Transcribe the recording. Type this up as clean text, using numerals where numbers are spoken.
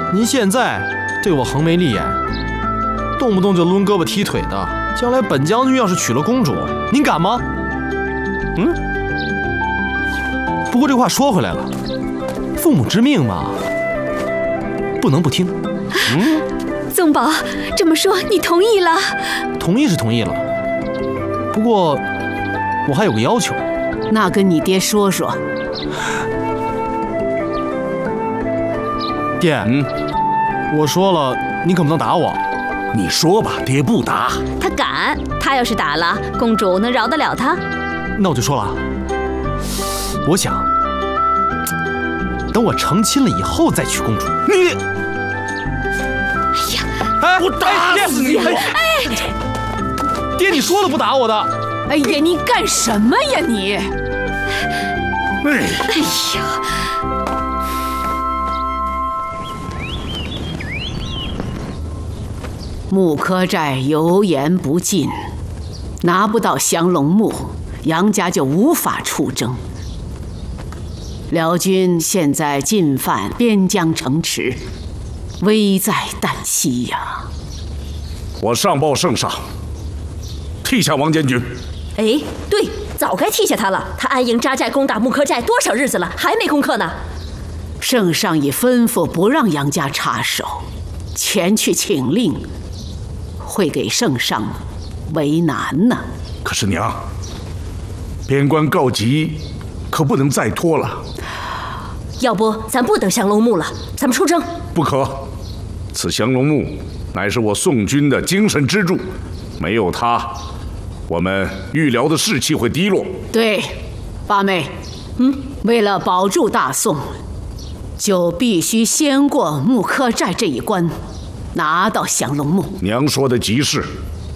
您现在对我横眉立眼，动不动就抡胳膊踢腿的，将来本将军要是娶了公主，您敢吗？不过这话说回来了，父母之命嘛，不能不听。 宗保这么说，你同意了？ 同意是同意了，不过我还有个要求。 那跟你爹说说。 爹，我说了，你可不能打我。 你说吧，爹不打。 他敢，他要是打了，公主能饶得了他？ 那我就说了，我想等我成亲了以后再娶公主。 你， 哎， 我打死你！ 爹，你说了不打我的。 哎呀，你干什么呀你？ 哎呀！ 木柯寨油盐不进，拿不到降龙木，杨家就无法出征。辽军现在进犯边疆城池，危在旦夕呀！ 我上报圣上，替下王监军。 哎，对，早该替下他了。他安营扎寨攻打木柯寨多少日子了，还没攻克呢。 圣上已吩咐不让杨家插手，前去请令，会给圣上为难呢。 可是娘，边关告急，可不能再拖了。 要不咱不等降龙木了，咱们出征。 不可，此降龙木乃是我宋军的精神支柱，没有它，我们豫辽的士气会低落。 对，八妹，为了保住大宋，就必须先过木柯寨这一关，拿到降龙木。 娘说的极是，